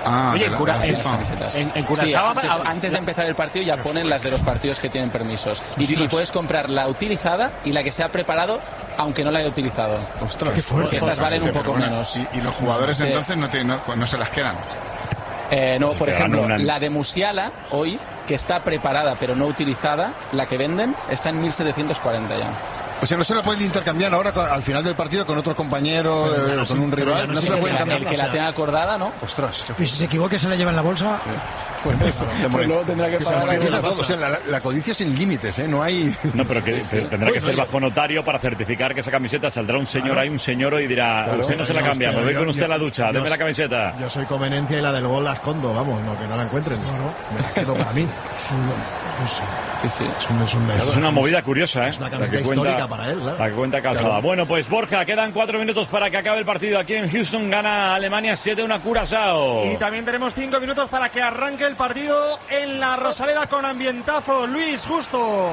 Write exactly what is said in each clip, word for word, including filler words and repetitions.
Ah, Oye, la, cura, la en, en, en Curazao sí, antes, antes de empezar el partido ya ponen las de los partidos que tienen permisos. Y, y puedes comprar la utilizada y la que se ha preparado, aunque no la haya utilizado. Ostras, qué fuerte. Estas valen un poco bueno, menos. Y, y los jugadores sí. entonces no, te, no, no se las quedan. Eh, no, por ejemplo, una... la de Musiala hoy, que está preparada pero no utilizada, la que venden, está en mil setecientos cuarenta ya. O sea, no se la pueden intercambiar ahora al final del partido con otro compañero, eh, con sí, un rival. No, no se la pueden cambiar. El que la tenga acordada, ¿no? Ostras. Y si se equivoca y se la lleva en la bolsa. Pues, eso, pues luego tendrá que pagar. Todo. O sea, la, la codicia sin límites, ¿eh? No hay. No, pero que sí, sí. tendrá que ser bajo notario para certificar que esa camiseta saldrá un señor claro. ahí, un señor y dirá, claro, usted no se la cambia, me voy con usted a la ducha, deme la camiseta. Yo soy conveniencia y la del gol la escondo, vamos, no que no la encuentren. No, no, me la quedo para mí. Sí, sí. Es, un, es, un, es una movida curiosa, ¿eh? Es una camiseta histórica para él, claro. La que cuenta Calzada. Claro. Bueno, pues Borja, quedan cuatro minutos para que acabe el partido. Aquí en Houston gana Alemania siete uno a Curazao. Y también tenemos cinco minutos para que arranque el partido en la Rosaleda con ambientazo. Luis, justo.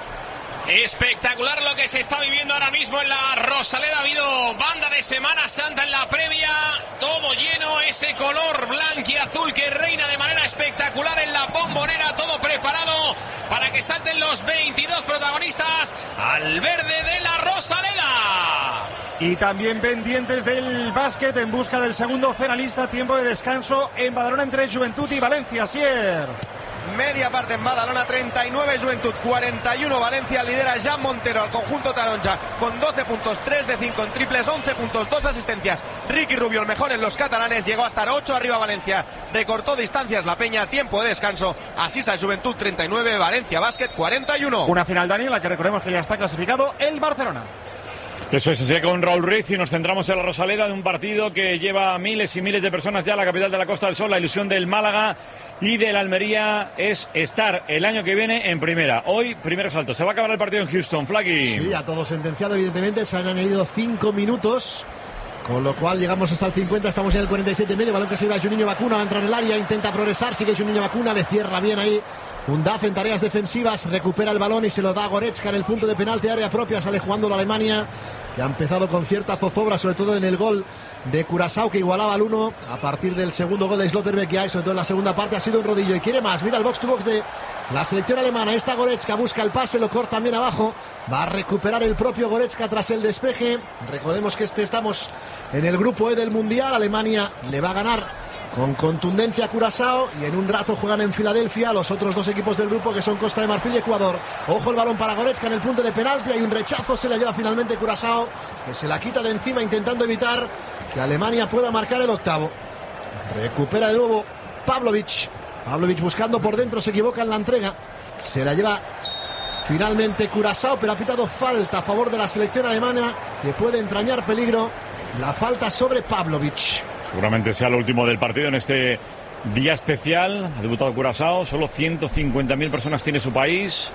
Espectacular lo que se está viviendo ahora mismo en la Rosaleda. Ha habido banda de Semana Santa en la previa, todo lleno, ese color blanquiazul que reina de manera espectacular en la Bombonera, todo preparado para que salten los veintidós protagonistas al verde de la Rosaleda. Y también pendientes del básquet en busca del segundo finalista. Tiempo de descanso en Badalona entre Juventud y Valencia. Sier. Media parte en Badalona, treinta y nueve Juventud, cuarenta y uno Valencia. Lidera Jan Montero al conjunto taronja con doce puntos, tres de cinco en triples, once puntos, dos asistencias. Ricky Rubio, el mejor en los catalanes, llegó a estar ocho arriba Valencia. Recortó distancias la Peña, tiempo de descanso. Asisa Juventud treinta y nueve, Valencia Básquet cuarenta y uno. Una final, Dani, en la que recordemos que ya está clasificado el Barcelona. Eso es, así con Raúl Ruiz y nos centramos en la Rosaleda de un partido que lleva miles y miles de personas ya a la capital de la Costa del Sol. La ilusión del Málaga y del Almería es estar el año que viene en primera. Hoy, primer asalto. Se va a acabar el partido en Houston, Flaqui. Sí, a todo sentenciado, evidentemente. Se han añadido cinco minutos. Con lo cual llegamos hasta el cincuenta, estamos en el cuarenta y siete y medio. Balón que se iba a Juninho Bacuna, va a entrar en el área, intenta progresar, sigue Juninho Bacuna, le cierra bien ahí Undaf en tareas defensivas, recupera el balón y se lo da a Goretzka en el punto de penalti, área propia, sale jugando la Alemania, que ha empezado con cierta zozobra, sobre todo en el gol de Curazao, que igualaba al uno a partir del segundo gol de Slotterbeck, que hay, sobre todo en la segunda parte, ha sido un rodillo y quiere más. Mira el box to box de la selección alemana, esta Goretzka busca el pase, lo corta bien abajo, va a recuperar el propio Goretzka tras el despeje. Recordemos que este estamos en el grupo E del Mundial, Alemania le va a ganar con contundencia a Curazao y en un rato juegan en Filadelfia los otros dos equipos del grupo, que son Costa de Marfil y Ecuador. Ojo el balón para Goretzka en el punto de penalti, hay un rechazo, se la lleva finalmente Curazao, que se la quita de encima intentando evitar que Alemania pueda marcar el octavo. Recupera de nuevo Pavlovic, Pavlovic buscando por dentro, se equivoca en la entrega, se la lleva finalmente Curazao, pero ha pitado falta a favor de la selección alemana, que puede entrañar peligro, la falta sobre Pavlovic. Seguramente sea lo último del partido en este día especial. Ha debutado Curazao, solo ciento cincuenta mil personas tiene su país.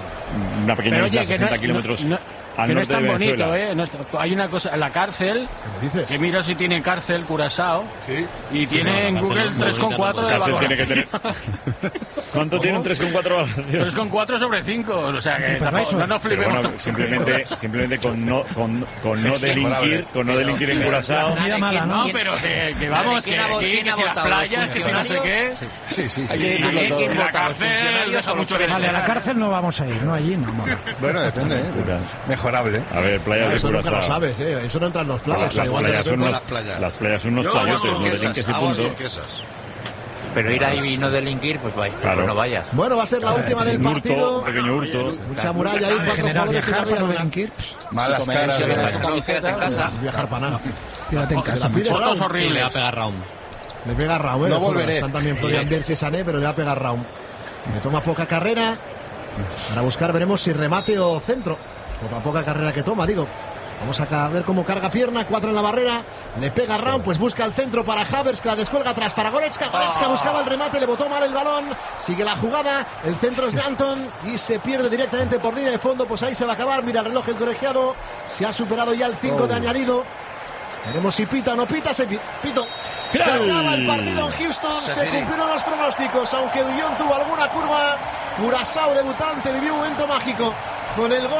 Una pequeña Pero, isla, oye, sesenta no, kilómetros no, al que no norte es tan de Venezuela. bonito, ¿eh? No es, hay una cosa, la cárcel, que mira si tiene cárcel Curazao, ¿sí? y Sí, tiene no, en Google tres coma cuatro de valoración. Tiene que tener... ¿Cuánto tiene un tres coma cuatro valoración? tres coma cuatro sobre cinco, o sea que tampoco, no nos flipemos. Bueno, simplemente, simplemente con no, con, con no delinquir, con no delinquir en Curazao. Mala, ¿no? No, pero que, que vamos, que aquí, que si las playas, que si no sé qué. Sí, sí, sí. sí. En la cárcel deja mucho que Vale, a la cárcel no vamos a ir, ¿no? Allí no. Vamos. Bueno, depende, ¿eh? Mejorable. A ver, playas de Eso nunca Curazao. lo sabes, ¿eh? Eso no entra en los planes. Las, las, igual playas son unos, las playas. las playas son unos Yo, playotes, aguas no delinques y aguas punto. turquesas. Pero ir ahí y no delinquir, pues vaya, Claro. pues no vayas. Bueno, va a ser la última del Un hurto, partido. un pequeño hurto. Mucha muralla ahí, cuatro general, jugadores viajar en para no la delinquir. Malas caras. Si de- ves su camiseta en casa. Viajar para nada. Quédate en casa. pide Fotos Raúl. horribles. Le va a pegar Raúm. Le pega Raúl. No eh, volveré. Están también podrían ver si Sané, pero le va a pegar Raúl. Le toma poca carrera. Para buscar, veremos si remate o centro. Por la poca carrera que toma, digo. Vamos a ver cómo carga pierna, cuatro en la barrera, le pega Raúl, pues busca el centro para Havers, que la descuelga atrás para Goretzka, Goretzka buscaba el remate, le botó mal el balón, sigue la jugada, el centro es de Anton y se pierde directamente por línea de fondo, pues ahí se va a acabar, mira el reloj el colegiado, se ha superado ya el cinco de añadido, veremos si pita o no pita, se pi- pito. Se acaba el partido en Houston, se cumplieron los pronósticos, aunque Dullón tuvo alguna curva, Curazao debutante vivió un momento mágico con el gol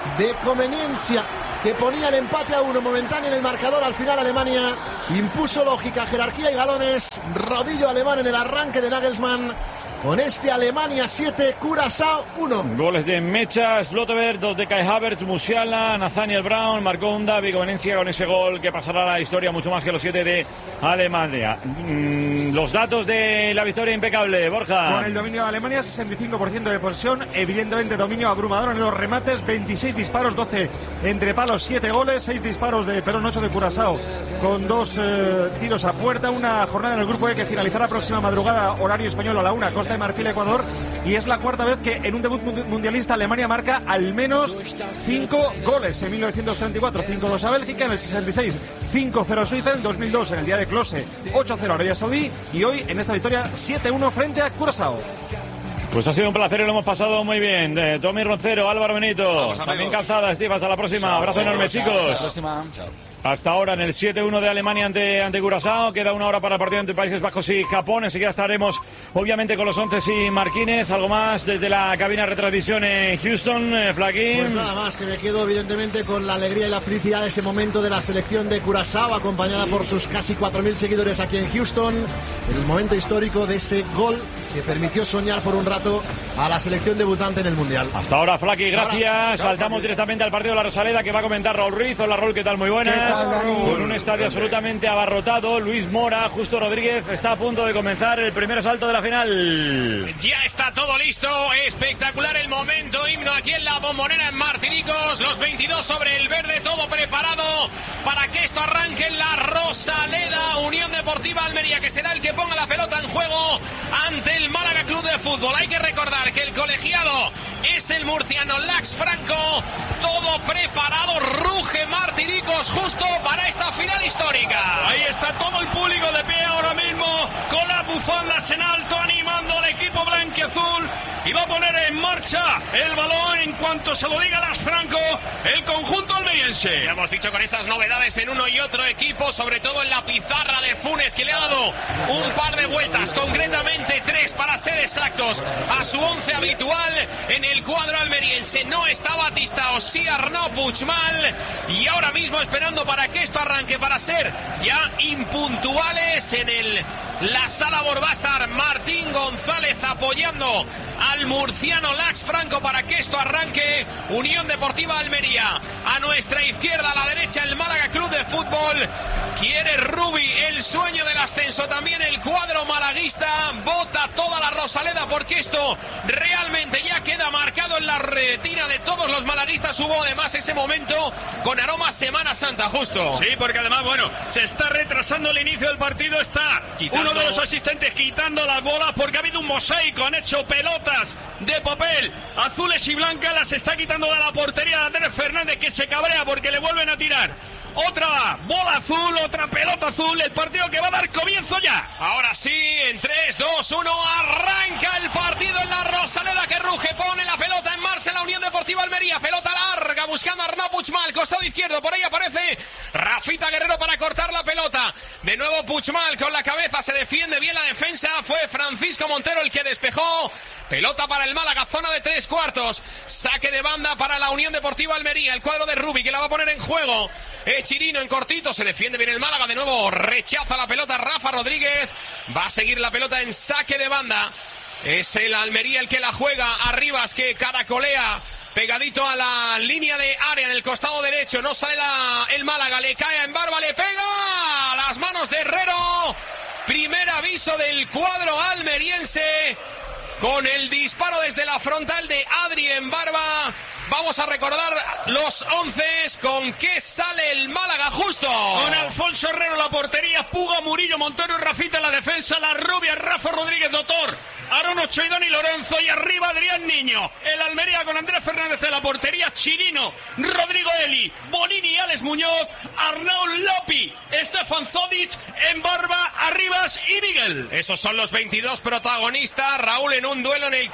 de conveniencia que ponía el empate a uno momentáneo en el marcador. Al final Alemania impuso lógica, jerarquía y galones. Rodillo alemán en el arranque de Nagelsmann. Con este Alemania siete, Curazao uno. Goles de Mecha, Slotterberg, dos de Kai Havertz, Musiala, Nathaniel Brown, marcó un David Conveniencia con ese gol que pasará a la historia mucho más que los siete de Alemania. Mm, los datos de la victoria impecable, Borja. Con el dominio de Alemania, sesenta y cinco por ciento de posesión, evidentemente dominio abrumador en los remates, veintiséis disparos, doce entre palos, siete goles, seis disparos de Perón, ocho de Curazao, con dos eh, tiros a puerta. Una jornada en el grupo E que finalizará próxima madrugada, horario español a la una, Costa de Marfil, Ecuador, y es la cuarta vez que en un debut mundialista Alemania marca al menos cinco goles. En mil novecientos treinta y cuatro, cinco dos a Bélgica, en el sesenta y seis, cinco cero a Suiza, en dos mil dos, en el día de Klose, ocho cero a Arabia Saudí, y hoy en esta victoria siete uno frente a Curazao. Pues ha sido un placer y lo hemos pasado muy bien. Eh, Tommy Roncero, Álvaro Benito, Vamos, también Calzada, Steve, hasta la próxima. Chao, abrazo enorme, chao, chicos. Hasta la próxima. Chao. Hasta ahora en el siete uno de Alemania ante, ante Curazao. Queda una hora para el partido entre Países Bajos y Japón. Enseguida estaremos, obviamente, con los once y Marquínez. Algo más desde la cabina de retransmisión en Houston, eh, Flaquín. Pues nada más, que me quedo evidentemente con la alegría y la felicidad de ese momento de la selección de Curazao, acompañada por sus casi cuatro mil seguidores aquí en Houston. El momento histórico de ese gol que permitió soñar por un rato a la selección debutante en el Mundial. Hasta ahora, Flaqui, gracias. Saltamos directamente al partido de la Rosaleda, que va a comentar Raúl Ruiz. Hola, Raúl, ¿qué tal? Muy buenas. Con un estadio absolutamente abarrotado. Luis Mora, Justo Rodríguez, está a punto de comenzar el primer asalto de la final. Ya está todo listo. Espectacular el momento. Himno aquí en la Bombonera en Martinicos. Los veintidós sobre el verde, todo preparado para que esto arranque en la Rosaleda. Unión Deportiva Almería, que será el que ponga la pelota en juego ante el Málaga Club de Fútbol. Hay que recordar que el colegiado es el murciano Lax Franco. Todo preparado. Ruge Martinicos justo para esta final histórica. Ahí está todo el público de pie ahora mismo, con las bufandas en alto, animando al equipo blanquiazul, y va a poner en marcha el balón en cuanto se lo diga Lax Franco, el conjunto almeriense. Ya hemos dicho con esas novedades en uno y otro equipo, sobre todo en la pizarra de Funes, que le ha dado un par de vueltas, concretamente tres para ser exactos, a su once habitual en el cuadro almeriense. No está Batista, o sí Arnau Puigmal, y ahora mismo esperando para que esto arranque, para ser ya impuntuales en el la sala Bor. Va a estar Martín González apoyando al murciano Lax Franco para que esto arranque. Unión Deportiva Almería a nuestra izquierda, a la derecha el Málaga Club de Fútbol. Quiere Rubi el sueño del ascenso, también el cuadro malaguista. Vota toda la Rosaleda porque esto realmente ya queda marcado en la retina de todos los malaguistas. Hubo además ese momento con aroma Semana Santa, Justo. Sí, porque además, bueno, se está retrasando el inicio del partido. Está quitando. Uno de los asistentes quitando las bolas porque ha habido un mosaico. Han hecho pelotas de papel azules y blancas. Las está quitando de la portería de Andrés Fernández, que se cabrea porque le vuelven a tirar otra bola azul, otra pelota azul. El partido que va a dar comienzo ya. Ahora sí, en tres, dos, uno, arranca el partido en la Rosaleda, que ruge, pone la pelota en marcha la Unión Deportiva Almería. Pelota larga buscando a Arnau Puigmal, costado izquierdo, por ahí aparece Rafita Guerrero para cortar la pelota. De nuevo Puigmal con la cabeza, se defiende bien la defensa. Fue Francisco Montero el que despejó. Pelota para el Málaga, zona de tres cuartos. Saque de banda para la Unión Deportiva Almería. El cuadro de Rubi, que la va a poner en juego. Chirino en cortito, se defiende bien el Málaga. De nuevo rechaza la pelota Rafa Rodríguez. Va a seguir la pelota en saque de banda. Es el Almería el que la juega. Arribas, que caracolea pegadito a la línea de área en el costado derecho. No sale la, el Málaga, le cae en Barba, le pega a las manos de Herrero. Primer aviso del cuadro almeriense con el disparo desde la frontal de Adri en Barba. Vamos a recordar los once con qué sale el Málaga, Justo. Con Alfonso Herrero la portería, Puga, Murillo, Montero y Rafita en la defensa, la rubia, Rafa Rodríguez, Doctor, Aaron Ochoa y Dani Lorenzo, y arriba Adrián Niño. El Almería con Andrés Fernández en la portería, Chirino, Rodrigo Eli, Bonini y Alex Muñoz, Arnau Lopi, Stefan Zodic, en Barba, Arribas y Miguel. Esos son los veintidós protagonistas, Raúl, en un duelo en el que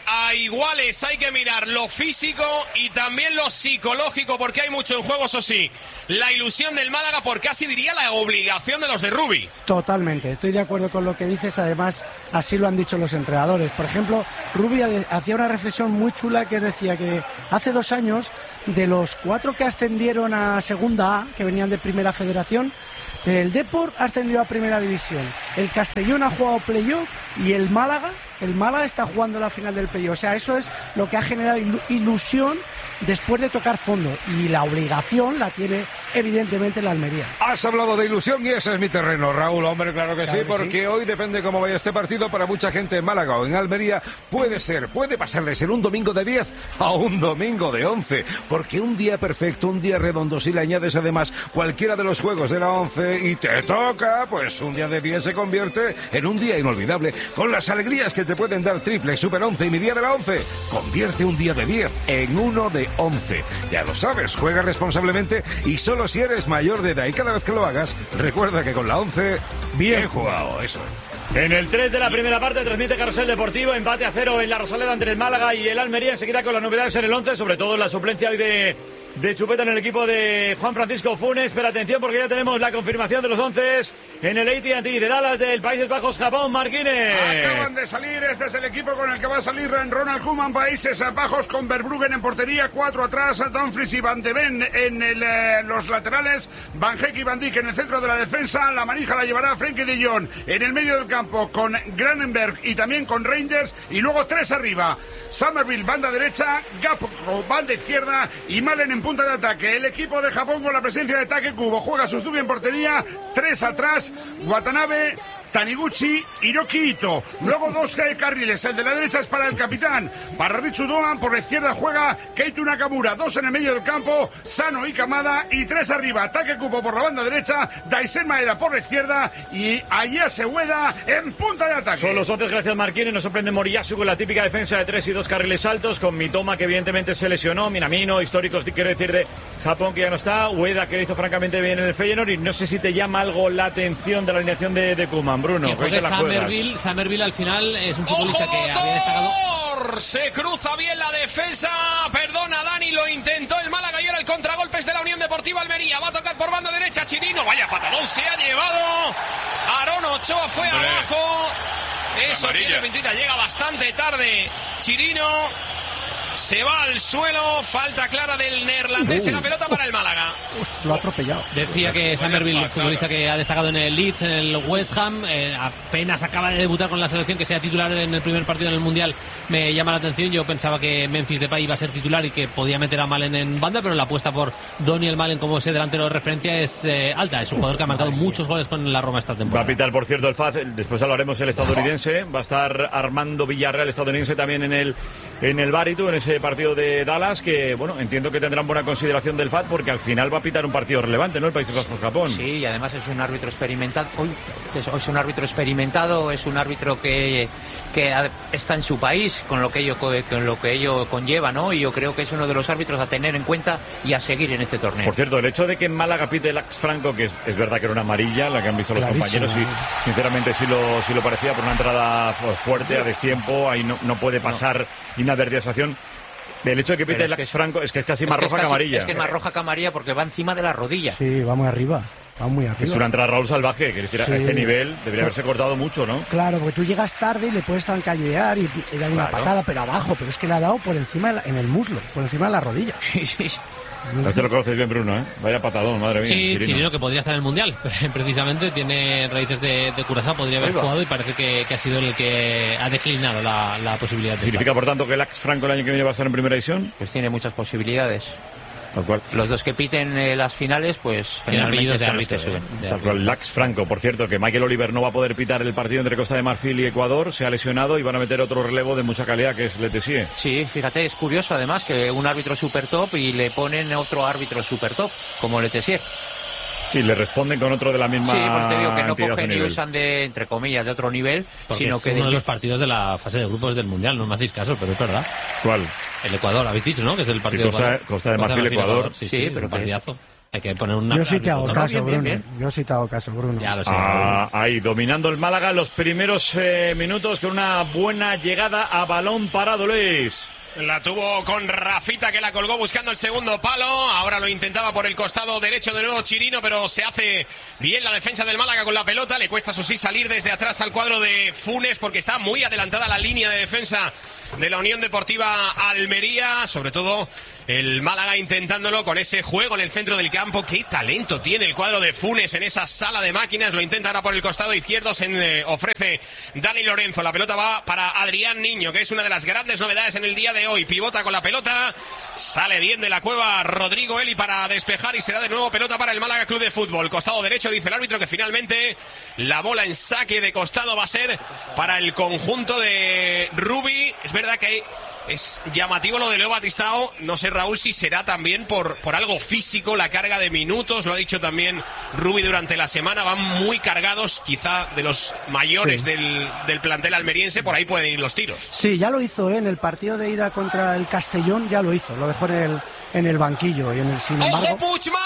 a iguales hay que mirar lo físico y también lo psicológico, porque hay mucho en juego, eso sí. La ilusión del Málaga, por casi diría la obligación de los de Rubi. Totalmente, estoy de acuerdo con lo que dices, además así lo han dicho los entrenadores. Por ejemplo, Rubi hacía una reflexión muy chula que decía que hace dos años, de los cuatro que ascendieron a Segunda A, que venían de Primera Federación, el Depor ha ascendido a Primera División, el Castellón ha jugado playoff y el Málaga, el Málaga está jugando la final del playoff. O sea, eso es lo que ha generado ilusión después de tocar fondo, y la obligación la tiene evidentemente la Almería. Has hablado de ilusión y ese es mi terreno, Raúl. Hombre, claro que claro sí, que porque sí. Hoy depende cómo vaya este partido. Para mucha gente en Málaga o en Almería puede ser, puede pasar de ser un domingo de diez a un domingo de once, porque un día perfecto, un día redondo, si le añades además cualquiera de los juegos de la once y te toca, pues un día de diez se convierte en un día inolvidable, con las alegrías que te pueden dar triple, super once y mi día de la once. Convierte un día de diez en uno de once. Ya lo sabes, juega responsablemente y solo si eres mayor de edad, y cada vez que lo hagas, recuerda que con la once, bien jugado, eso. En el tres de la primera parte transmite Carrusel Deportivo, empate a cero en la Rosaleda entre el Málaga y el Almería. Enseguida con las novedades en el once, sobre todo la suplencia hoy de, de Chupeta en el equipo de Juan Francisco Funes. Pero atención, porque ya tenemos la confirmación de los once en el A T and T de Dallas del Países Bajos, Japón. Marquines. Acaban de salir, este es el equipo con el que va a salir Ronald Koeman, Países Bajos, con Verbruggen en portería, cuatro atrás, Dumfries y Van de Ven en el, eh, los laterales, Van Heek y Van Dijk en el centro de la defensa. La manija la llevará Frenkie de Jong en el medio del campo con Granenberg y también con Reinders, y luego tres arriba, Summerville banda derecha, Gapco banda izquierda y Malen en punta de ataque. El equipo de Japón con la presencia de Take Kubo juega Suzuki en portería, tres atrás, Watanabe, Taniguchi, Hiroki Ito. Luego dos carriles, el de la derecha es para el capitán, para Ritsu Doan, por la izquierda juega Keitu Nakamura, dos en el medio del campo, Sano y Kamada, y tres arriba, Take Kubo por la banda derecha, Daisen Maeda por la izquierda y Ayase Ueda en punta de ataque. Son los once, gracias Marquines. Nos sorprende Moriyasu con la típica defensa de tres y dos carriles altos, con Mitoma que evidentemente se lesionó, Minamino, históricos quiero decir de Japón que ya no está, Ueda que lo hizo francamente bien en el Feyenoord, y no sé si te llama algo la atención de la alineación de, de Koeman. Bruno, que juegue Summerville. Summerville al final es un futbolista que había destacado. Se cruza bien la defensa, perdona Dani, lo intentó el Málaga y ahora el contragolpes de la Unión Deportiva Almería. Va a tocar por banda derecha Chirino, vaya patadón se ha llevado. Aaron Ochoa fue Hombre. abajo. Eso tiene Pintita, llega bastante tarde Chirino. Se va al suelo, falta clara del neerlandés, uh. en la pelota para el Málaga. Lo ha atropellado. Decía que Summerville, futbolista que ha destacado en el Leeds, en el West Ham, eh, apenas acaba de debutar con la selección, que sea titular en el primer partido en el Mundial, me llama la atención. Yo pensaba que Memphis Depay iba a ser titular y que podía meter a Malen en banda, pero la apuesta por Daniel Malen como ese delantero de referencia es eh, alta. Es un jugador que ha marcado muchos goles con la Roma esta temporada. Va a pitar, por cierto, el F A D, después hablaremos el estadounidense. Va a estar Armando Villarreal, estadounidense, también en el, en el Baritu, en ese partido de Dallas, que bueno, entiendo que tendrán buena consideración del F A D, porque al final va a pitar un partido relevante, ¿no? El Países Bajos Japón. Sí, y además es un árbitro experimentado. Uy, es, es un árbitro experimentado, es un árbitro que, que está en su país, con lo que ello con lo que ello conlleva, ¿no? Y yo creo que es uno de los árbitros a tener en cuenta y a seguir en este torneo. Por cierto, el hecho de que en Málaga pite el Lax Franco, que es, es verdad que era una amarilla, la que han visto los Clarísimo. compañeros, y sinceramente sí lo, sí lo parecía, por una entrada fuerte a destiempo, ahí no, no puede pasar no. inadvertización. El hecho de que pite el Lax Franco es que es casi más roja que amarilla. Es que es más roja que amarilla porque va encima de la rodilla. Sí, va muy arriba. Va muy arriba. Es una entrada Raúl salvaje, que decir, sí. a este nivel debería haberse cortado mucho, ¿no? Claro, porque tú llegas tarde y le puedes zancallear y, y dar una claro. patada, pero abajo, pero es que le ha dado por encima, en el muslo, por encima de la rodilla. Sí, sí. Este lo conoces bien, Bruno, ¿eh? Vaya patadón, madre mía. Sí, Chirino, Chirino que podría estar en el Mundial. Precisamente tiene raíces de, de Curazao, podría haber jugado y parece que, que ha sido el que ha declinado la, la posibilidad de ¿Significa, estar. por tanto, que el Lax Franco el año que viene va a estar en primera división? Pues tiene muchas posibilidades. Tal cual. Los dos que piten eh, las finales, pues finalmente de árbitro, suben. De Tal cual. Lax Franco, por cierto, que Michael Oliver no va a poder pitar el partido entre Costa de Marfil y Ecuador, se ha lesionado y van a meter otro relevo de mucha calidad, que es Letessier. Sí, fíjate, es curioso además que un árbitro super top y le ponen otro árbitro super top, como Letessier. Sí, le responden con otro de la misma. Sí, pues te digo que no cogen y usan de, entre comillas, de otro nivel, porque sino es que uno de... de los partidos de la fase de grupos del Mundial, no me hacéis caso, pero es verdad. ¿Cuál? El Ecuador, habéis dicho, ¿no? Que es el partido sí, Costa, de Costa de Marfil, Ecuador. Sí, sí, sí, sí, pero partidazo. Hay que poner una... Yo sí te hago ¿no? caso, Bien, bien, Bruno. bien. Yo sí te hago caso, Bruno. Ya lo sé. Ah, ahí, dominando el Málaga los primeros eh, minutos con una buena llegada a balón parado, Luis. La tuvo con Rafita, que la colgó buscando el segundo palo. Ahora lo intentaba por el costado derecho de nuevo Chirino, pero se hace bien la defensa del Málaga con la pelota. Le cuesta, eso sí, salir desde atrás al cuadro de Funes, porque está muy adelantada la línea de defensa de la Unión Deportiva Almería. Sobre todo el Málaga intentándolo con ese juego en el centro del campo. Qué talento tiene el cuadro de Funes en esa sala de máquinas. Lo intenta ahora por el costado izquierdo. Se eh, ofrece Dani Lorenzo. La pelota va para Adrián Niño, que es una de las grandes novedades en el día de hoy. Pivota con la pelota. Sale bien de la cueva Rodrigo Eli para despejar y será de nuevo pelota para el Málaga Club de Fútbol. Costado derecho, dice el árbitro que finalmente la bola en saque de costado va a ser para el conjunto de Rubi. Es verdad que es llamativo lo de Leo Batistao. No sé, Raúl, si será también por, por algo físico, la carga de minutos. Lo ha dicho también Rubi durante la semana. Van muy cargados, quizá de los mayores sí. del, del plantel almeriense. Por ahí pueden ir los tiros. Sí, ya lo hizo, ¿eh? En el partido de ida contra el Castellón, ya lo hizo. Lo dejó en el, en el banquillo. Y en el, sin embargo... ¡Ojo, Puigmal!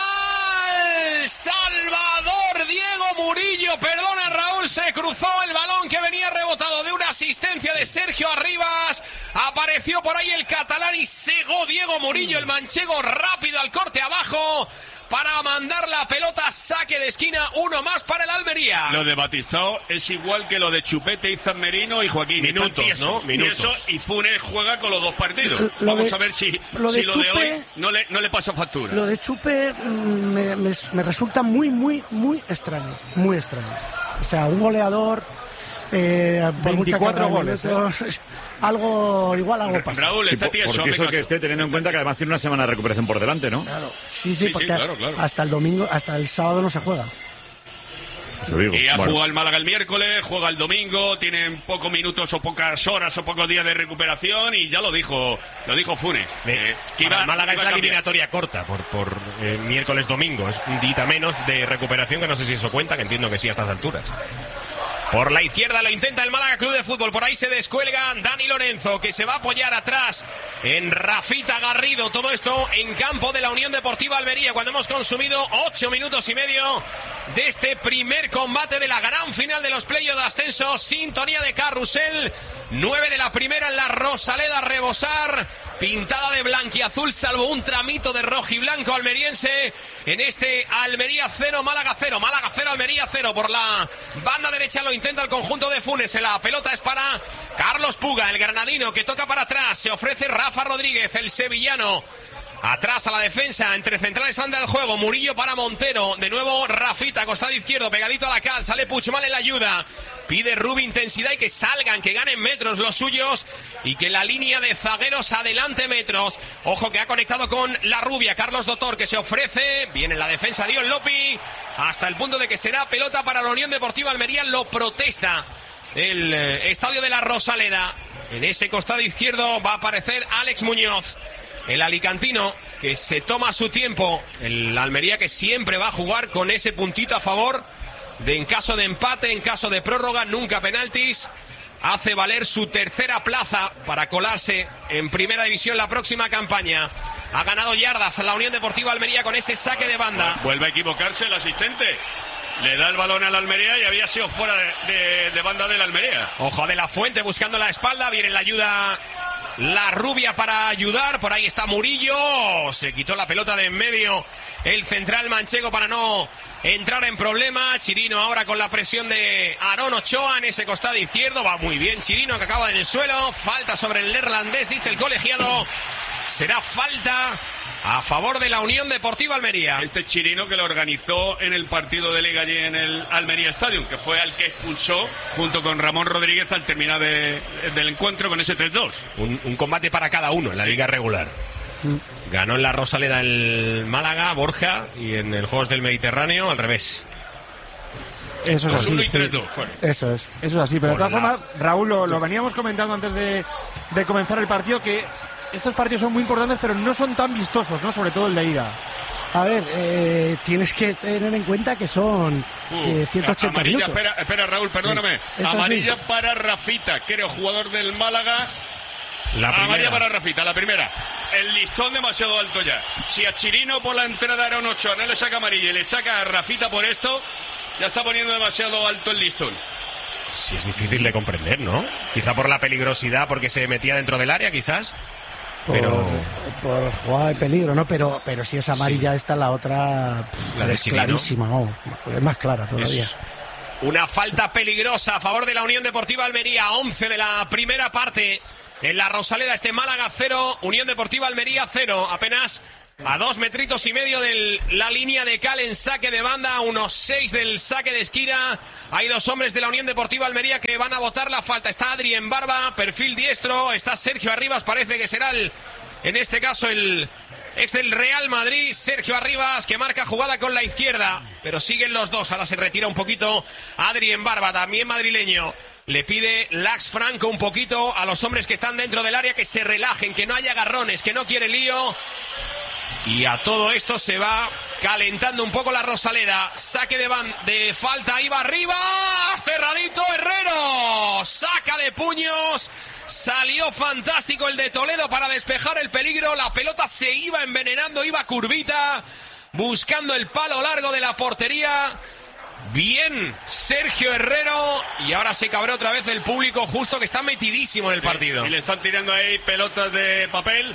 ¡Salvador Diego Murillo! Perdona, Raúl, se cruzó el balón que venía rebotado de una asistencia de Sergio Arribas. Apareció por ahí el catalán y cegó Diego Murillo, el manchego, rápido al corte abajo para mandar la pelota, saque de esquina, uno más para el Almería. Lo de Batistao es igual que lo de Chupete, Izan Merino y Joaquín. Minutos, ¿no? Minutos. Y, eso, y Funes juega con los dos partidos. Lo Vamos de, a ver si lo de, si lo Chupe, de hoy no le, no le pasa factura. Lo de Chupe me, me, me resulta muy, muy, muy extraño. Muy extraño. O sea, un goleador... Eh, por veinticuatro goles, ¿eh? Algo igual algo pasa. Raúl, está tieso, porque eso que esté teniendo en cuenta que además tiene una semana de recuperación por delante, ¿no? Claro. Sí, sí, sí, porque sí, claro, claro. hasta el domingo, hasta el sábado no se juega. Digo. Y ha bueno. jugado el Málaga el miércoles, juega el domingo, tienen pocos minutos o pocas horas o pocos días de recuperación y ya lo dijo lo dijo Funes. Eh, que iba, el Málaga es la eliminatoria corta por, por eh, miércoles domingo, es un día menos de recuperación, que no sé si eso cuenta, que entiendo que sí a estas alturas. Por la izquierda lo intenta el Málaga Club de Fútbol. Por ahí se descuelga Dani Lorenzo, que se va a apoyar atrás en Rafita Garrido. Todo esto en campo de la Unión Deportiva Almería, cuando hemos consumido ocho minutos y medio de este primer combate de la gran final de los playoffs de ascenso. Sintonía de carrusel. Nueve de la primera en la Rosaleda, rebosar. Pintada de blanquiazul, salvo un tramito de rojiblanco almeriense en este Almería cero, Málaga cero. Málaga cero, Almería cero. Por la banda derecha lo intenta el conjunto de Funes. La pelota es para Carlos Puga, el granadino, que toca para atrás. Se ofrece Rafa Rodríguez, el sevillano. Atrás a la defensa, entre centrales anda el juego. Murillo para Montero, de nuevo Rafita, costado izquierdo, pegadito a la cal. Sale Puigmal en la ayuda. Pide Rubi intensidad y que salgan, que ganen metros los suyos y que la línea de zagueros adelante metros. Ojo que ha conectado con la rubia, Carlos Dotor, que se ofrece. Viene en la defensa Dion Lopi, hasta el punto de que será pelota para la Unión Deportiva Almería. Lo protesta el eh, estadio de la Rosaleda. En ese costado izquierdo va a aparecer Alex Muñoz, el alicantino, que se toma su tiempo. El Almería, que siempre va a jugar con ese puntito a favor de en caso de empate, en caso de prórroga, nunca penaltis. Hace valer su tercera plaza para colarse en primera división la próxima campaña. Ha ganado yardas a la Unión Deportiva Almería con ese saque de banda. Vuelve a equivocarse el asistente. Le da el balón al Almería y había sido fuera de, de, de banda del Almería. Ojo de la Fuente buscando la espalda. Viene la ayuda, la rubia, para ayudar. Por ahí está Murillo. Se quitó la pelota de en medio el central manchego para no entrar en problema. Chirino ahora con la presión de Aarón Ochoa en ese costado izquierdo. Va muy bien Chirino, que acaba en el suelo. Falta sobre el neerlandés, dice el colegiado. Será falta a favor de la Unión Deportiva Almería. Este Chirino que lo organizó en el partido de Liga allí en el Almería Stadium, que fue al que expulsó junto con Ramón Rodríguez al terminar de, del encuentro con ese tres dos. Un, un combate para cada uno en la Liga regular. Ganó en la Rosaleda el Málaga, Borja, y en el Juegos del Mediterráneo al revés. Eso es así. Uno y tres, dos, eso es. Eso es así. Pero de todas formas, Raúl, lo, lo veníamos comentando antes de, de comenzar el partido, que estos partidos son muy importantes, pero no son tan vistosos, ¿no? Sobre todo el de ida. A ver, eh, tienes que tener en cuenta que son uh, ciento ochenta amarilla, minutos. Espera, espera, Raúl, perdóname. Sí, amarilla sí. para Rafita, creo, jugador del Málaga. La amarilla para Rafita, la primera. el listón demasiado alto ya. Si a Chirino por la entrada era un ocho, no le saca amarilla y le saca a Rafita por esto, ya está poniendo demasiado alto el listón. Sí, es difícil de comprender, ¿no? Quizá por la peligrosidad, porque se metía dentro del área, quizás. Pero por, por jugada de peligro, ¿no? Pero, pero si es amarilla, sí. Esta, la otra pff, la de es Chirino. Clarísima, vamos, es más clara todavía. Es... Una falta peligrosa a favor de la Unión Deportiva Almería, once de la primera parte. En la Rosaleda, este Málaga cero, Unión Deportiva Almería cero. Apenas a dos metritos y medio de la línea de cal en saque de banda, unos seis del saque de esquina. Hay dos hombres de la Unión Deportiva Almería que van a botar la falta. Está Adri en barba, perfil diestro. Está Sergio Arribas, parece que será el, en este caso el ex del Real Madrid, Sergio Arribas, que marca jugada con la izquierda. Pero siguen los dos, ahora se retira un poquito Adri en barba, también madrileño. Le pide Lax Franco un poquito a los hombres que están dentro del área que se relajen, que no haya agarrones, que no quiere lío. Y a todo esto se va calentando un poco la Rosaleda. Saque de, van de falta, ahí va arriba. Cerradito Herrero. Saca de puños. Salió fantástico el de Toledo para despejar el peligro. La pelota se iba envenenando, iba curvita, buscando el palo largo de la portería. Bien, Sergio Herrero. Y ahora se cabró otra vez el público, justo que está metidísimo en el partido. Y le están tirando ahí pelotas de papel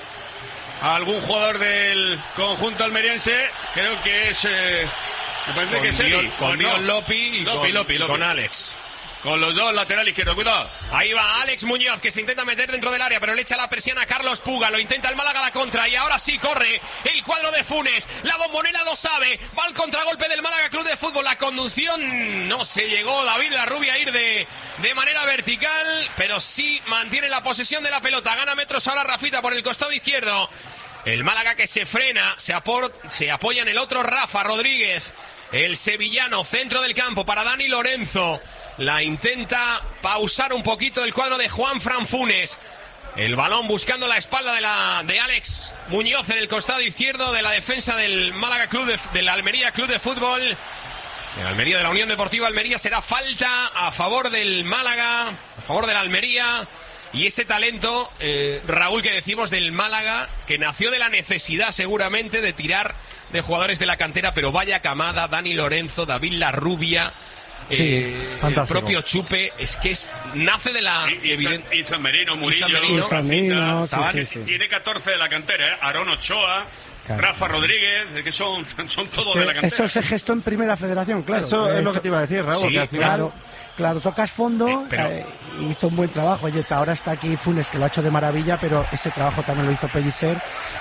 a algún jugador del conjunto almeriense. Creo que es eh, me parece con que es Dion, Eli. con Dion no. Lopi y Lopi, con, Lopi, Lopi. con Alex. Con los dos laterales izquierdos, cuidado. Ahí va Alex Muñoz, que se intenta meter dentro del área, pero le echa la persiana a Carlos Puga. Lo intenta el Málaga a la contra, y ahora sí corre el cuadro de Funes. La Bombonera lo sabe, va al contragolpe del Málaga Club de Fútbol. La conducción no se llegó David Larrubia a ir de, de manera vertical, pero sí mantiene la posesión de la pelota. Gana metros ahora Rafita por el costado izquierdo. El Málaga que se frena, se, apor, se apoya en el otro Rafa Rodríguez. El sevillano, centro del campo para Dani Lorenzo. La intenta pausar un poquito el cuadro de Juan Fran Funes. El balón buscando la espalda de, la, de Alex Muñoz en el costado izquierdo de la defensa del Málaga Club de, del Almería Club de Fútbol. El Almería de la Unión Deportiva Almería. Será falta a favor del Málaga, a favor de la Almería. Y ese talento, eh, Raúl, que decimos del Málaga, que nació de la necesidad seguramente de tirar de jugadores de la cantera, pero vaya camada, Dani Lorenzo, David Larrubia, sí, eh, el propio Chupe, es que es, nace de la... Evidente... Izan Merino, Murillo, Izan Merino, sí, sí, sí. Tiene catorce de la cantera, ¿eh? Aarón Ochoa... Claro. Rafa Rodríguez, que son, son todos es que de la cantera. Eso se gestó en Primera Federación, claro. Eso eh, es lo que te iba a decir, Raúl. Sí, claro, claro, tocas fondo, eh, pero... eh, hizo un buen trabajo. Oye, ahora está aquí Funes, que lo ha hecho de maravilla, pero ese trabajo también lo hizo Pellicer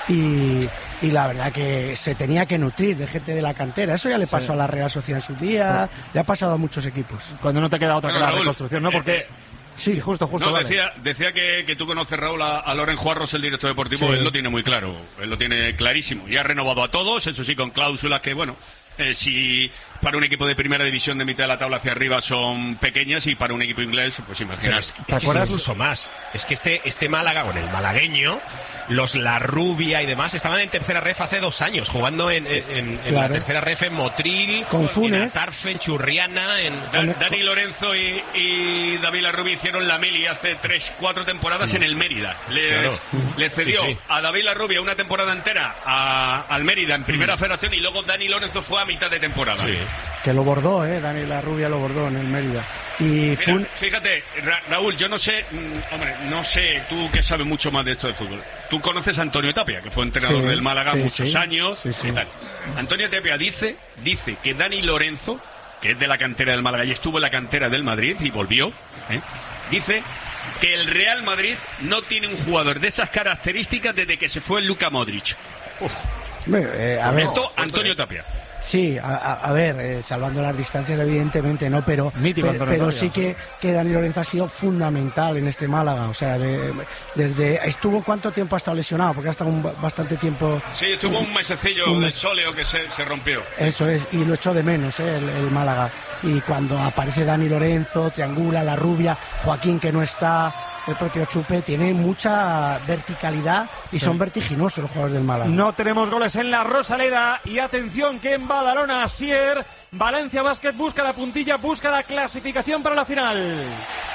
y, y la verdad que se tenía que nutrir de gente de la cantera. Eso ya le pasó sí. a la Real Sociedad en su día, sí. le ha pasado a muchos equipos. Cuando no te queda otra bueno, que la Raúl, reconstrucción, ¿no? Porque... Eh, Sí, justo, justo. No, vale. decía, decía que, que tú conoces, Raúl, a, a Loren Juarros, el director deportivo, sí. Él lo tiene muy claro, él lo tiene clarísimo. Y ha renovado a todos, eso sí, con cláusulas que, bueno, eh, si para un equipo de primera división de mitad de la tabla hacia arriba son pequeñas y para un equipo inglés, pues imaginas. ¿Te acuerdas? Incluso más. Es que este, este Málaga, con el malagueño, los Larrubia y demás, estaban en tercera ref hace dos años, jugando en, en, en, claro. en la tercera ref en Motril, con Funes, en Atarfe, en Churriana, en... Da, Dani Lorenzo y, y David Larrubia hicieron la mili hace tres, cuatro temporadas mm. en el Mérida. Les, claro. Le cedió sí, sí. a David Larrubia una temporada entera a, al Mérida en primera mm. federación y luego Dani Lorenzo fue a mitad de temporada. Sí. Que lo bordó, eh, Dani Larrubia lo bordó en el Mérida. Y Mira, Fun... fíjate, Ra Raúl, yo no sé, mmm, hombre, no sé, tú que sabes mucho más de esto de fútbol. Tú conoces a Antonio Tapia, que fue entrenador sí, del Málaga sí, muchos sí, años sí, sí. y tal. Antonio Tapia dice, dice que Dani Lorenzo, que es de la cantera del Málaga y estuvo en la cantera del Madrid y volvió, ¿eh? dice que el Real Madrid no tiene un jugador de esas características desde que se fue Luka Modric. Uf. Eh, a ver, esto, Antonio Tapia. Sí, a, a, a ver, eh, salvando las distancias evidentemente, ¿no? Pero, Mítico, pero, pero sí que, que Dani Lorenzo ha sido fundamental en este Málaga. O sea, de, desde... ¿Estuvo cuánto tiempo ha estado lesionado? Porque ha estado un, bastante tiempo... Sí, estuvo un, un mesecillo un mes... de sóleo que se, se rompió. Eso es, y lo echó de menos, ¿eh? el, el Málaga. Y cuando aparece Dani Lorenzo, triangula, Larrubia, Joaquín que no está... El propio Chupe tiene mucha verticalidad y sí. son vertiginosos los jugadores del Málaga. No tenemos goles en la Rosaleda y atención que en Badalona Asier, Valencia Basket busca la puntilla, busca la clasificación para la final.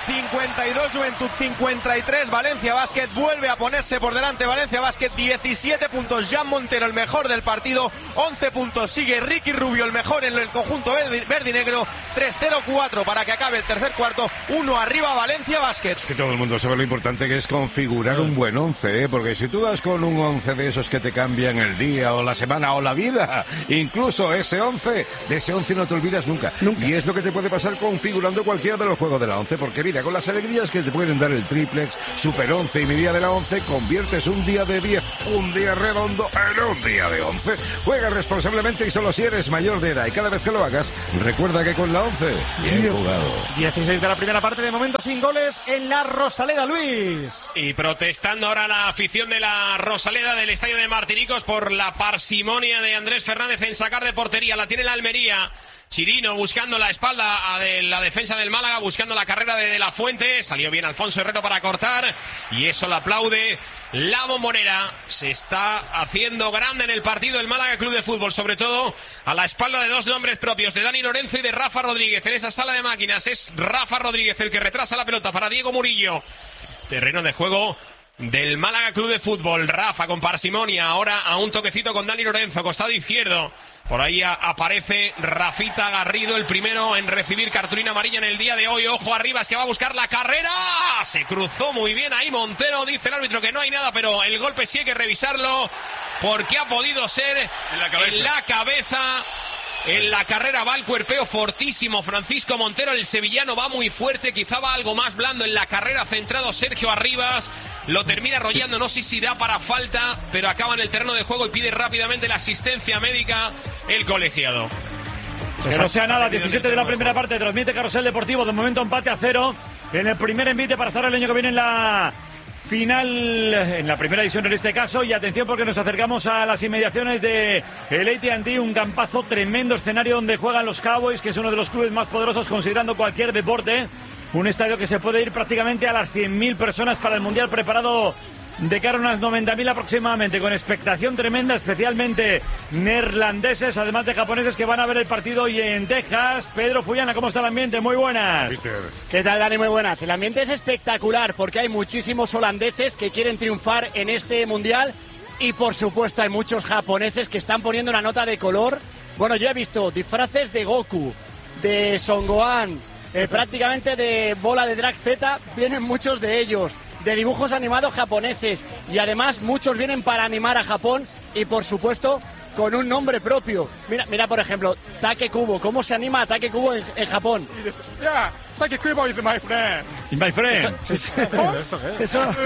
cincuenta y dos, Juventud cincuenta y tres, Valencia Basket vuelve a ponerse por delante, Valencia Basket diecisiete puntos, Jan Montero el mejor del partido, once puntos, sigue Ricky Rubio el mejor en el conjunto verde y negro, tres cero cuatro para que acabe el tercer cuarto, uno arriba Valencia Basket. Es que todo el mundo sabe lo importante que es configurar un buen once, ¿eh? Porque si tú das con un once de esos que te cambian el día o la semana o la vida, incluso ese once, de ese once no te olvidas nunca. nunca. Y es lo que te puede pasar configurando cualquiera de los juegos de la once, porque mira, con las alegrías que te pueden dar el triplex, super once y mi día de la once, conviertes un día de diez, un día redondo en un día de once. Juega responsablemente y solo si eres mayor de edad, y cada vez que lo hagas, recuerda que con la once, bien jugado. dieciséis de la primera parte, de momento sin goles en la Rosaleda, Luis. Y protestando ahora la afición de la Rosaleda del estadio de Martiricos por la parsimonia de Andrés Fernández en sacar de portería. La tiene la Almería. Chirino buscando la espalda de la defensa del Málaga, buscando la carrera de De La Fuente. Salió bien Alfonso Herrero para cortar y eso lo aplaude la Bombonera. Se está haciendo grande en el partido el Málaga Club de Fútbol, sobre todo a la espalda de dos nombres propios, de Dani Lorenzo y de Rafa Rodríguez. En esa sala de máquinas es Rafa Rodríguez el que retrasa la pelota para Diego Murillo. Terreno de juego del Málaga Club de Fútbol. Rafa con parsimonia, ahora a un toquecito con Dani Lorenzo, costado izquierdo. Por ahí aparece Rafita Garrido, el primero en recibir cartulina amarilla en el día de hoy. Ojo arriba, es que va a buscar la carrera. Se cruzó muy bien ahí Montero. Dice el árbitro que no hay nada, pero el golpe sí hay que revisarlo, porque ha podido ser en la cabeza. En la cabeza. En la carrera va el cuerpeo fortísimo Francisco Montero, el sevillano va muy fuerte, quizá va algo más blando en la carrera, centrado Sergio Arribas, lo termina arrollando, no sé si da para falta, pero acaba en el terreno de juego y pide rápidamente la asistencia médica el colegiado. Que no sea nada, diecisiete de la primera parte, transmite Carrusel Deportivo, de momento empate a cero, en el primer envite para estar el año que viene en la final, en la primera edición en este caso, y atención porque nos acercamos a las inmediaciones de el A T and T, un campazo, tremendo escenario donde juegan los Cowboys, que es uno de los clubes más poderosos considerando cualquier deporte, un estadio que se puede ir prácticamente a las cien mil personas para el Mundial, preparado de cara a unas noventa mil aproximadamente, con expectación tremenda, especialmente neerlandeses, además de japoneses que van a ver el partido hoy en Texas. Pedro Fullana, ¿cómo está el ambiente? Muy buenas. Peter. ¿Qué tal, Dani? Muy buenas. El ambiente es espectacular porque hay muchísimos holandeses que quieren triunfar en este Mundial y, por supuesto, hay muchos japoneses que están poniendo una nota de color. Bueno, yo he visto disfraces de Goku, de Son Gohan, eh, prácticamente de bola de Drag Z, vienen muchos de ellos, de dibujos animados japoneses, y además muchos vienen para animar a Japón y, por supuesto, con un nombre propio. Mira, mira por ejemplo, Take Kubo. ¿Cómo se anima a Take Kubo en, en Japón? Yeah, Take Kubo is my friend. My friend. Eso, ¿Esto qué es? Eso.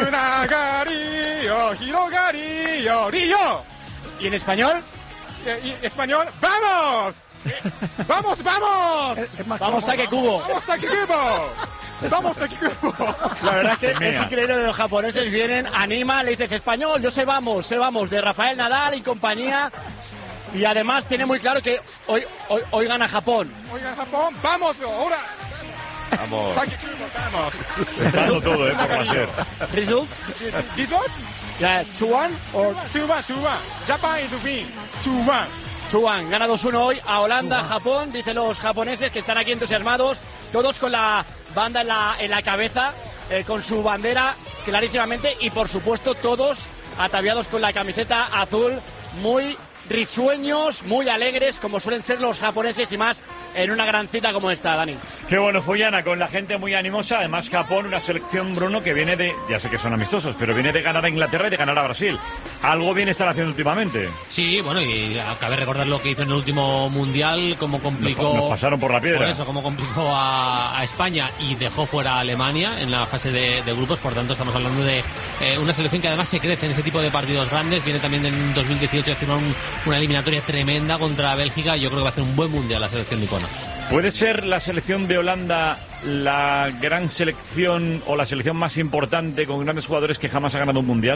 ¿Y en español? ¿Y español? ¡Vamos! ¡Vamos, vamos! ¡Vamos, Take Kubo! ¡Vamos, Take Kubo! ¡Vamos, Take Kubo! La verdad es que es increíble, los japoneses vienen, animan, le dices español, yo sé vamos, sé vamos, de Rafael Nadal y compañía. Y además tiene muy claro que hoy, hoy, hoy gana Japón. Hoy gana Japón, ¡vamos! ¡Ahora! Vamos. Take Kubo, vamos. Está dando todo, ¿eh? Por placer. ¿Result? ¿Result? Yeah, two one or two one, two one. Japan is win. two one. two one. Gana dos uno hoy a Holanda, Japón, dicen los japoneses que están aquí entusiasmados, todos con la banda en la, en la cabeza, eh, con su bandera clarísimamente, y por supuesto todos ataviados con la camiseta azul, muy risueños, muy alegres, como suelen ser los japoneses, y más en una gran cita como esta, Dani. Qué bueno, Fullana, con la gente muy animosa. Además, Japón, una selección, Bruno, que viene de, ya sé que son amistosos, pero viene de ganar a Inglaterra y de ganar a Brasil. Algo bien están haciendo últimamente. Sí, bueno, y cabe recordar lo que hizo en el último Mundial, cómo complicó... Nos, nos pasaron por la piedra. Por eso, cómo complicó a, a España y dejó fuera a Alemania en la fase de, de grupos. Por tanto, estamos hablando de eh, una selección que además se crece en ese tipo de partidos grandes. Viene también en dos mil dieciocho de firmar un, una eliminatoria tremenda contra Bélgica. Yo creo que va a hacer un buen Mundial la selección nipona. ¿Puede ser la selección de Holanda la gran selección o la selección más importante con grandes jugadores que jamás ha ganado un Mundial?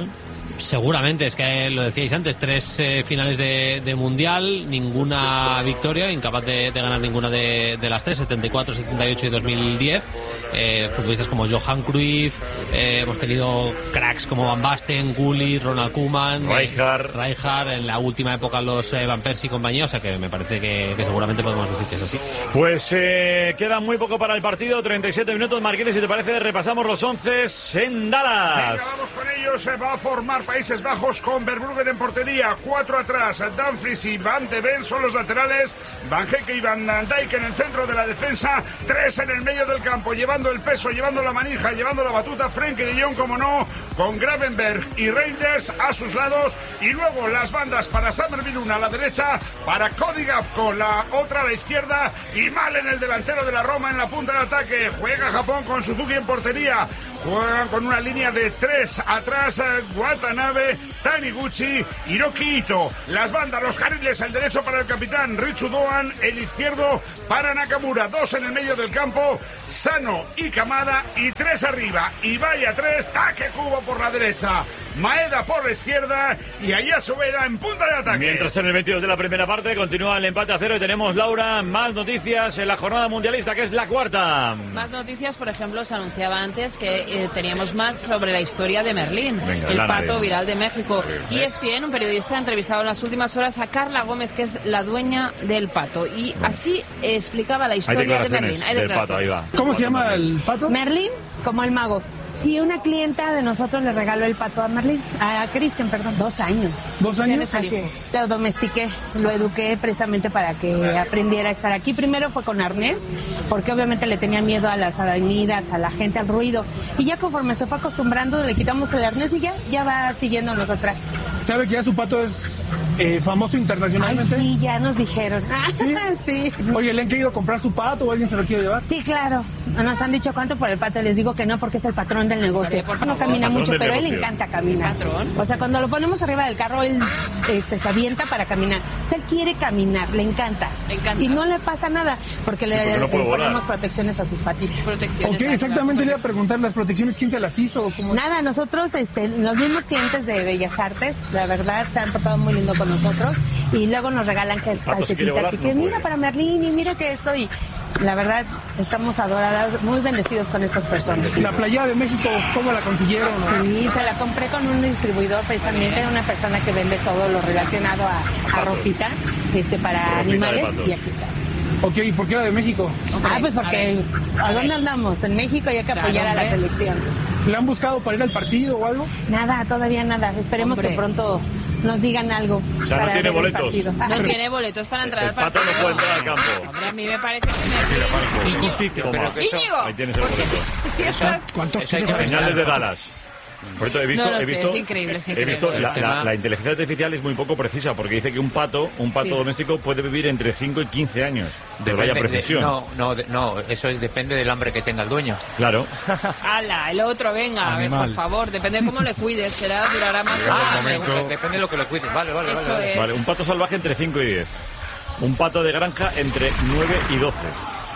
seguramente, es que lo decíais antes, tres eh, finales de, de Mundial, ninguna victoria, incapaz de, de ganar ninguna de, de las tres, setenta y cuatro, setenta y ocho y dos mil diez. Eh, futbolistas como Johan Cruyff, eh, hemos tenido cracks como Van Basten, Gullit, Ronald Koeman, Rijkaard, eh, Rijkaard, en la última época los eh, Van Persie y compañía, o sea que me parece que, que seguramente podemos decir que es así. Pues eh, queda muy poco para el partido, treinta y siete minutos. Marquines, si te parece, repasamos los once en Dallas. Venga, vamos con ellos. Se va a formar Países Bajos con Verbruggen en portería, cuatro atrás, Dumfries y Van de Ven son los laterales, Van Hecke y Van Dijk en el centro de la defensa, tres en el medio del campo, llevando el peso, llevando la manija, llevando la batuta, Frenkie de Jong, como no, con Gravenberch y Reinders a sus lados, y luego las bandas para Summerville, una a la derecha, para Cody Gakpo, la otra a la izquierda, y Mal en el delantero de la Roma en la punta de ataque. Juega Japón con Suzuki en portería, juegan con una línea de tres atrás, Watanabe, Taniguchi, Hiroki Ito, las bandas, los carriles, el derecho para el capitán Richu Doan, el izquierdo para Nakamura, dos en el medio del campo, Sano y Kamada, y tres arriba, y vaya tres, Take Kubo por la derecha, Maeda por la izquierda, y Ayasu Eda en punta de ataque. Mientras en el veintidós de la primera parte continúa el empate a cero y tenemos, Laura, más noticias en la jornada mundialista, que es la cuarta. Más noticias, por ejemplo, se anunciaba antes que eh, teníamos más sobre la historia de Merlín, Venga, el lana, pato bien. viral de México. E S P N, un periodista, ha entrevistado en las últimas horas a Carla Gómez, que es la dueña del pato, y así eh, explicaba la historia de Merlín. Hay del pato, ahí va. ¿Cómo se llama el pato? Merlín, como el mago. Y una clienta de nosotros le regaló el pato a Merlín, a Cristian, perdón. Dos años. ¿Dos años? Así es. Lo domestiqué, lo eduqué precisamente para que aprendiera a estar aquí. Primero fue con arnés, porque obviamente le tenía miedo a las avenidas, a la gente, al ruido. Y ya conforme se fue acostumbrando, le quitamos el arnés y ya, ya va siguiendo nosotras. ¿Sabe que ya su pato es eh, famoso internacionalmente? Ay, sí, ya nos dijeron. ¿Sí? Sí. Oye, ¿le han querido comprar su pato o alguien se lo quiere llevar? Sí, claro. Nos han dicho cuánto por el pato. Les digo que no, porque es el patrón del negocio. Por No camina Patrón mucho, del pero a él le negocio. encanta caminar. ¿Patrón? O sea, cuando lo ponemos arriba del carro, él este, se avienta para caminar. O sea, él quiere caminar, le encanta. Le encanta. Y no le pasa nada, porque le, porque no puede le ponemos volar. protecciones a sus patitas. Protecciones. Ok, exactamente le iba a preguntar las protecciones, ¿quién se las hizo? ¿Cómo? Nada, nosotros, este, los mismos clientes de Bellas Artes, la verdad, se han portado muy lindo con nosotros y luego nos regalan que pato si quiere volar, calcetitas y que no mira puede. para Merlín y mira que esto y la verdad estamos adoradas, muy bendecidos con estas personas. La playera de México, ¿cómo la consiguieron? Sí, se la compré con un distribuidor, precisamente una persona que vende todo lo relacionado a, a ropita, este, para Ropita de animales, patos. y aquí está. Ok, ¿y por qué la de México? Ah, pues porque ¿a dónde andamos? En México y hay que Claro, apoyar a la hombre. selección. ¿Le han buscado para ir al partido o algo? Nada, todavía nada. Esperemos Hombre. que pronto nos digan algo. O sea, no para tiene ver el boletos. partido. No tiene boletos para entrar El al pato partido. no puede entrar al campo. Hombre, a mí me parece que Merlín... Injusticia. Pero que eso- Íñigo. Ahí tienes el boleto. Eso- ¿Cuántos Eso hay que Finales de Dallas. Por cierto, he visto, No lo he sé, visto, es increíble, es he increíble. visto la, El la- tema- la inteligencia artificial es muy poco precisa porque dice que un pato, un pato Sí. doméstico puede vivir entre cinco y quince años. De vaya Depende de- precisión. no, no, de- no, eso es depende del hambre que tenga el dueño. Claro. ¡Hala! El otro, venga, a ver, Animal. por favor, depende de cómo le cuides, será, durará más o Ah, menos. según- depende de lo que le cuides. Vale, vale, Eso vale. vale. es. Vale, un pato salvaje entre cinco y diez. Un pato de granja entre nueve y doce.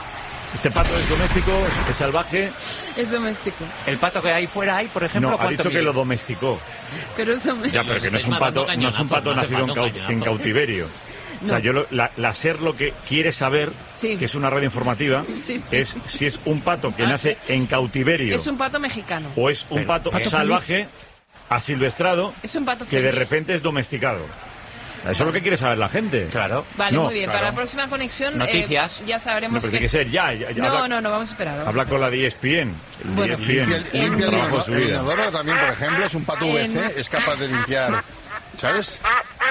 Este pato es doméstico, es, es salvaje. Es doméstico, El pato que hay fuera hay, por ejemplo, No, ha ¿cuánto dicho que mide? lo domesticó. pero es doméstico. Ya, pero que no es un Estáis pato, matando no es un pato cañonazos, nacido en, matando cau- cañonazos. en cautiverio. O sea, No. yo lo- la, la SER lo que quiere saber, Sí. que es una red informativa, Sí, sí. es si es un pato que Ah. nace en cautiverio Es un pato mexicano. o es un Pero, pato ¿pato salvaje, asilvestrado, Es un pato que de feliz. repente es domesticado. Eso es lo que quiere saber la gente. Claro. Vale, No, muy bien. claro. Para la próxima conexión eh, Noticias. ya sabremos No, pero que... tiene que ser ya. ya, ya no, habla, no, no, vamos a esperar. vamos a habla esperar. con la de E S P N. El Bueno. de E S P N. Limpia, el limpia el, trabajo de inodoro, su el vida. inodoro también, por ejemplo, es un pato V C, es capaz de limpiar, ¿sabes?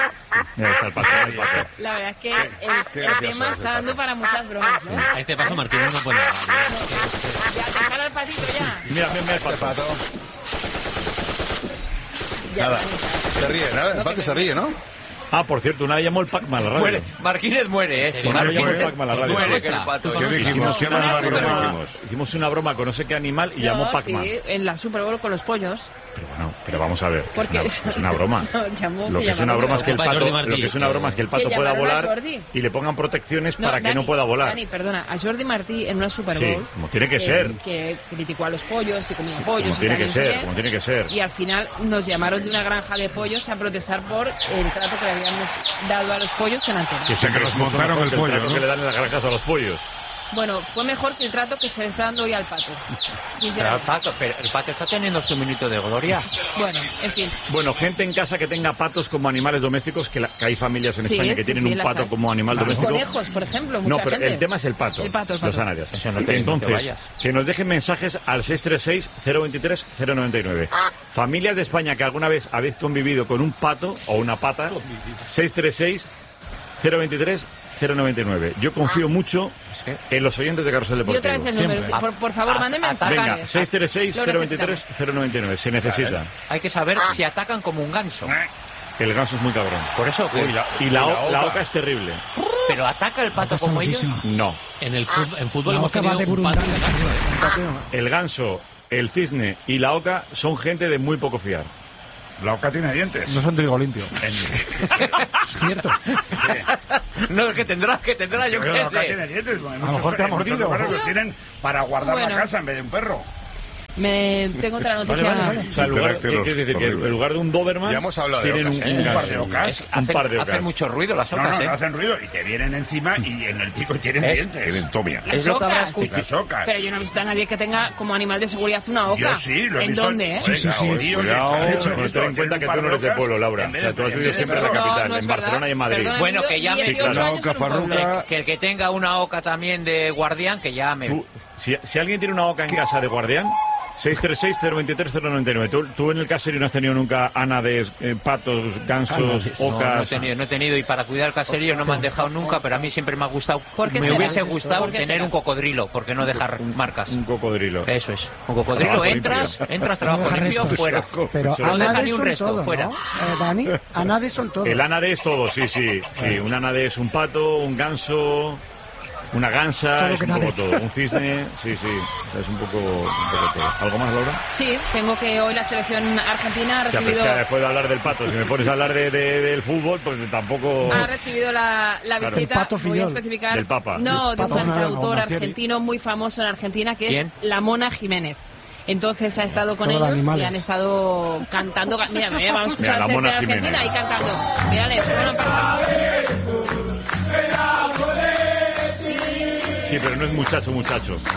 Mira, está el pato, el pato. La verdad es que el, Qué el gracioso tema es está el dando para muchas bromas, ¿no? A este paso Martínez no puede llegar. Ya, dejar al patito ya. Mira, mira, mira el Este pato. pato. Nada, se ríe, ¿no? El pato se ríe, ¿no? Ah, por cierto, una vez llamó el Pac-Man a la radio. Muere. Marquínez muere, ¿eh? Una vez llamó el Pac-Man a la radio. Muere, que el pato. ¿Qué dijimos? ¿Qué Hicimos una barbaridad broma- dijimos? Hicimos una broma con no sé qué animal y llamó No, Pac-Man. sí, en la Super Bowl con los pollos. Pero bueno, pero vamos a ver. que Porque es, una, es una broma. No, llamó, Lo que es una llamaron broma a- es que el Culpa de pato, Jordi Martí. lo que es una broma es que el pato Que pueda llamaron a volar Jordi. y le pongan protecciones No, para que Dani, no pueda volar. Dani, perdona, a Jordi Martí en una Super Sí, Bowl. como tiene que que ser. Que criticó a los pollos y comía pollos. como y tiene tal, que y no sé ser, qué. como tiene que ser. Y al final nos llamaron de una granja de pollos a protestar por el trato que le habíamos dado a los pollos en antena. Que siempre nos es mucho montaron mejor el que pollo, trato ¿no? que le dan en las granjas a los pollos. Bueno, fue mejor que el trato que se le está dando hoy al pato. Pero el pato, pero el pato está teniendo su minuto de gloria. Bueno, en fin. Bueno, gente en casa que tenga patos como animales domésticos, que, la- que hay familias en Sí, España que sí, tienen sí, un las pato hay. como animal doméstico. Conejos, por ejemplo, mucha No, pero gente. el tema es el pato. El pato, el pato. Los anarias. Eso no te- no te Entonces, vayas. que nos dejen mensajes al seis tres seis, cero veintitrés, cero noventa y nueve. Familias de España que alguna vez habéis convivido con un pato o una pata, seis tres seis, cero veintitrés, cero noventa y nueve. Yo confío mucho en los oyentes de Carrusel Y Deportivo. otra vez el número. Siempre. sí, Por, por favor, A- manden atacan- mensajes. Venga, seis tres seis, Lo cero necesitamos. veintitrés, cero noventa y nueve. Se necesita. Hay que saber si atacan como un ganso. El ganso es muy cabrón. Por eso que... Y la, y la, o- la oca es terrible. Pero ataca el pato como ellos. No. En el fut- en fútbol La hemos oca va tenido de un pato. Burundanga. El ganso, el cisne y la oca son gente de muy poco fiar. La oca tiene dientes. No son trigo limpio. Es cierto. No, es que tendrá, que tendrá, yo Pero qué la oca sé. tiene dientes. En lo muchos- mejor te ha en muchos mordido. lugares los tienen para guardar Bueno. la casa en vez de un perro. Me tengo otra noticia. O sea, en lugar, carácter ¿qué quiere decir? Que en lugar de un Doberman Ya hemos hablado de tienen ocas, un, ¿eh? un Un par ganso. de ocas. Es- un Hacen, par de ocas. hacen mucho ruido las No, ocas, no, no ¿eh? hacen ruido y te vienen encima y en el pico tienen ¿Eh? dientes. Tienen tomia. Las Es lo que habrá ocas. escuchado. Las ocas. Pero yo no he visto a nadie que tenga como animal de seguridad una oca. Yo sí, lo he ¿En visto. dónde, eh? Sí, sí, sí. Cuidado, con ten en cuenta que tú no eres del pueblo, Laura. O sea, tú has vivido siempre en la No, capital, no es en verdad. Barcelona y en Madrid. Perdona, Bueno, he que vivido llame. dieciocho Sí, claro. años en un Oca, pueblo. farruca. Que el que tenga una oca también de guardián, que llame. Tú- si, si alguien tiene una oca en casa de guardián, seis tres seis, cero veintitrés, cero noventa y nueve. ¿Tú, tú en el caserío no has tenido nunca anades, eh, patos, gansos, No, no he ocas? tenido, no he tenido y para cuidar el caserío no me han dejado nunca, pero a mí siempre me ha gustado. ¿Por qué Me será? hubiese gustado ¿Por qué tener será? un cocodrilo, porque no dejar marcas. Un cocodrilo. Eso es. Un cocodrilo, Trabajo entras, limpio. entras, trabajo deja limpio, restos. fuera. Pero Solo- no deja anades ni un son resto, todo, fuera. ¿no? Eh, Dani, anades son todo. El ánade es todo, sí, sí. sí. Un ánade es un pato, un ganso, una gansa, Todo es que un poco nade. todo. Un cisne, sí, sí. O sea, es un poco, un poco todo. ¿Algo más, Laura? Sí, tengo que hoy la selección argentina ha O sea, pues recibido, que después de hablar del pato, si me pones a hablar de, de- del fútbol, pues tampoco... ha recibido la, la Claro. visita, El Pato voy a Fillol. especificar, Del Papa. no, El de un Pato cantautor Fillol. argentino muy famoso en Argentina, que ¿Quién? es la Mona Jiménez. Entonces ha estado con Todo de ellos y animales. han estado cantando. Mira, mira, vamos a escuchar Mira, a la la Mona selección argentina Jiménez. y cantando. Mírale, bueno, para- Sí, pero no es muchacho, muchacho.